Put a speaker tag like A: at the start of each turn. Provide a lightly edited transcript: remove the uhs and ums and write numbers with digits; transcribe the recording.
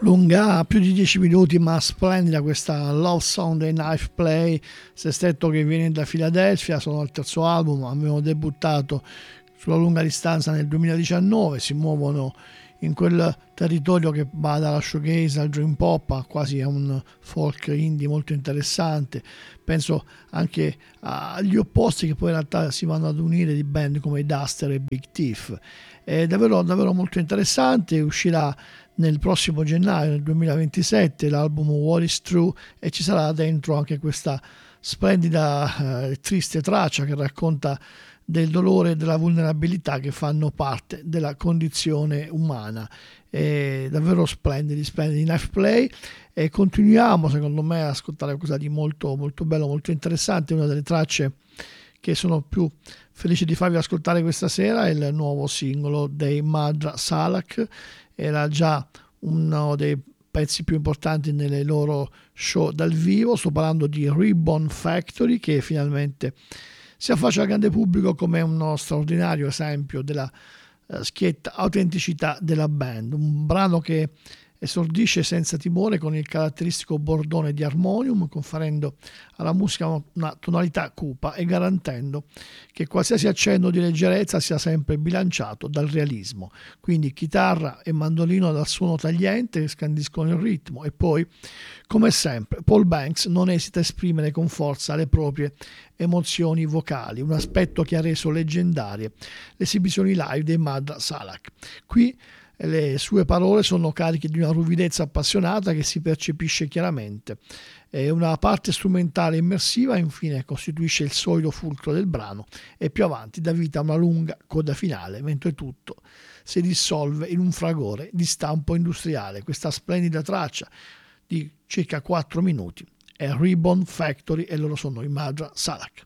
A: lunga più di 10 minuti, ma splendida questa Love Song dei Knife Play, sestetto che viene da Filadelfia. Sono al terzo album, avevano debuttato sulla lunga distanza nel 2019, si muovono in quel territorio che va dalla shoegaze al dream pop, quasi a un folk indie molto interessante. Penso anche agli opposti che poi in realtà si vanno ad unire, di band come i Duster e Big Thief. È davvero, davvero molto interessante. Uscirà nel prossimo gennaio, nel 2027, l'album What is True, e ci sarà dentro anche questa splendida triste traccia che racconta del dolore e della vulnerabilità che fanno parte della condizione umana. Davvero splendidi Knife Play, e continuiamo secondo me ad ascoltare qualcosa di molto, molto bello, molto interessante. Una delle tracce che sono più felice di farvi ascoltare questa sera è il nuovo singolo dei Madra Salak. Era già uno dei pezzi più importanti nelle loro show dal vivo. Sto parlando di Ribbon Factory, che finalmente si affaccia al grande pubblico come uno straordinario esempio della schietta autenticità della band. Un brano che esordisce senza timore con il caratteristico bordone di armonium, conferendo alla musica una tonalità cupa e garantendo che qualsiasi accenno di leggerezza sia sempre bilanciato dal realismo. Quindi chitarra e mandolino dal suono tagliente che scandiscono il ritmo, e poi, come sempre, Paul Banks non esita a esprimere con forza le proprie emozioni vocali, un aspetto che ha reso leggendarie le esibizioni live dei Madra Salak. Qui le sue parole sono cariche di una ruvidezza appassionata che si percepisce chiaramente. Una parte strumentale immersiva infine costituisce il solido fulcro del brano, e più avanti dà vita a una lunga coda finale, mentre tutto si dissolve in un fragore di stampo industriale. Questa splendida traccia di circa 4 minuti è Ribbon Factory, e loro sono i Madra Salak.